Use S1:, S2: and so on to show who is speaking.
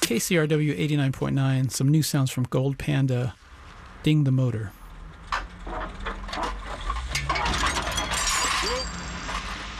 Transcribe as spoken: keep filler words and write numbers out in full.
S1: K C R W eighty-nine point nine, some new sounds from Gold Panda, Ding the Motor.